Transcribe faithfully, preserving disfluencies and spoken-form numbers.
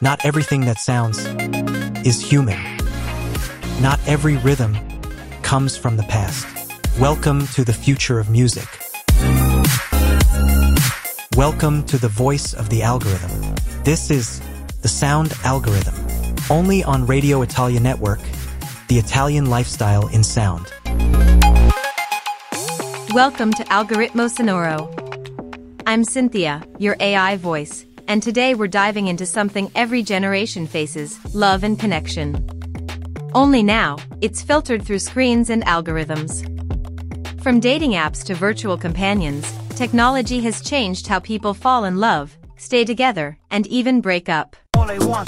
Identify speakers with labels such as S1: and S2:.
S1: Not everything that sounds is human. Not every rhythm comes from the past. Welcome to the future of music. Welcome to the voice of the algorithm. This is the Sound Algorithm. Only on Radio Italia Network, the Italian lifestyle in sound.
S2: Welcome to Algoritmo Sonoro. I'm Cynthia, your A I voice, and today we're diving into something every generation faces: love and connection. Only now, it's filtered through screens and algorithms. From dating apps to virtual companions, technology has changed how people fall in love, stay together, and even break up.
S3: All I want